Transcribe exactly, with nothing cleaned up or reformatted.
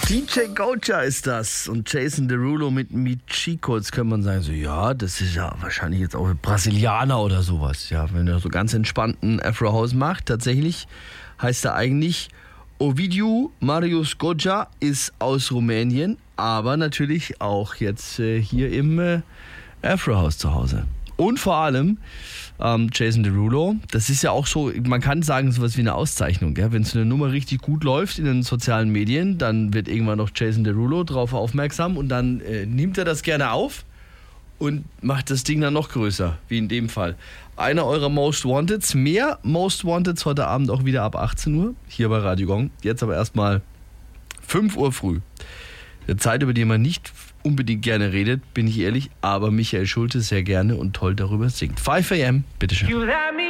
D J Goja ist das und Jason Derulo mit Michiko. Jetzt könnte man sagen, so ja, das ist ja wahrscheinlich jetzt auch ein Brasilianer oder sowas. Ja, wenn er so ganz entspannten Afro House macht. Tatsächlich heißt er eigentlich Ovidiu Marius Goja, ist aus Rumänien, aber natürlich auch jetzt äh, hier im äh, Afro House zu Hause. Und vor allem ähm, Jason Derulo, das ist ja auch so, man kann sagen, sowas wie eine Auszeichnung. Gell? Wenn so eine Nummer richtig gut läuft in den sozialen Medien, dann wird irgendwann noch Jason Derulo drauf aufmerksam und dann äh, nimmt er das gerne auf und macht das Ding dann noch größer, wie in dem Fall. Einer eurer Most Wanteds, mehr Most Wanteds heute Abend auch wieder ab achtzehn Uhr, hier bei Radio Gong. Jetzt aber erstmal fünf Uhr früh. Eine Zeit, über die man nicht unbedingt gerne redet, bin ich ehrlich, aber Michael Schulte sehr gerne und toll darüber singt. fünf a m, bitteschön.